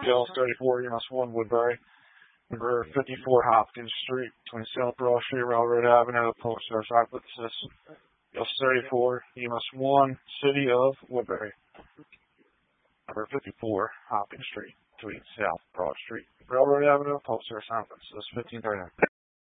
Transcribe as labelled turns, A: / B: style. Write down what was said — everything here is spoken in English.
A: Bill 34, EMS 1, Woodbury. Number 54, Hopkins Street, between South Broad Street, Railroad Avenue, Post Office Offices. Bill 34, EMS 1, City of Woodbury. Number 54, Hopkins Street, between South Broad Street, Railroad Avenue, Post Office Offices, 1539.